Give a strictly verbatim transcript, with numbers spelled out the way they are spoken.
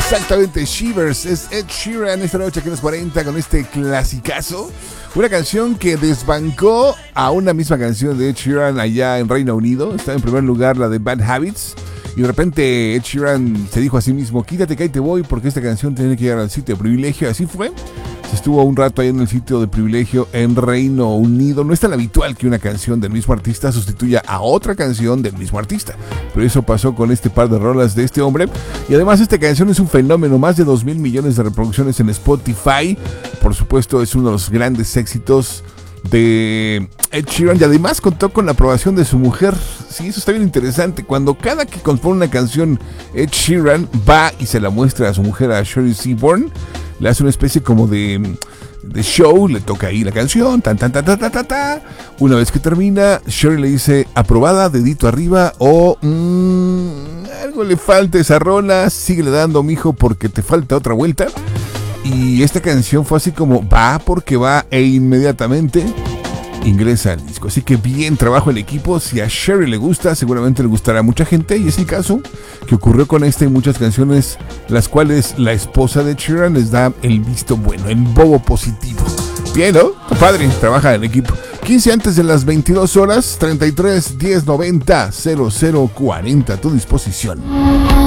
Exactamente, Shivers, es Ed Sheeran esta noche aquí en los cuarenta con este clasicazo. Una canción que desbancó a una misma canción de Ed Sheeran allá en Reino Unido. Está en primer lugar la de Bad Habits. Y de repente Ed Sheeran se dijo a sí mismo, quítate que ahí te voy porque esta canción tiene que llegar al sitio de privilegio. Así fue. Se estuvo un rato ahí en el sitio de privilegio en Reino Unido. No es tan habitual que una canción del mismo artista sustituya a otra canción del mismo artista. Pero eso pasó con este par de rolas de este hombre. Y además esta canción es un fenómeno. Más de dos mil millones de reproducciones en Spotify. Por supuesto es uno de los grandes éxitos de Ed Sheeran. Y además contó con la aprobación de su mujer. Sí, eso está bien interesante. Cuando cada que compone una canción Ed Sheeran va y se la muestra a su mujer, a Sherry Seaborn, le hace una especie como de, de show, le toca ahí la canción, tan, tan, tan, tan, tan, tan, tan. Una vez que termina, Sherry le dice, aprobada, dedito arriba, o mmm, algo le falta a esa rola, síguele dando, mijo, porque te falta otra vuelta. Y esta canción fue así como, va porque va, e inmediatamente ingresa al disco. Así que bien trabajo el equipo. Si a Sherry le gusta, seguramente le gustará a mucha gente. Y es el caso que ocurrió con esta y muchas canciones, las cuales la esposa de Sheeran les da el visto bueno, el bobo positivo. Bien, ¿no? Está padre, trabaja en equipo. quince antes de las veintidós horas, treinta y tres, diez, noventa, cero cero cuarenta a tu disposición.